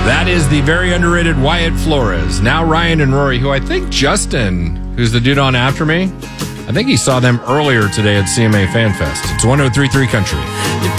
That is the very underrated Wyatt Flores. Now Ryan and Rory, who I think Justin, who's the dude on after me, I think he saw them earlier today at CMA Fan Fest. It's 103.3 Country.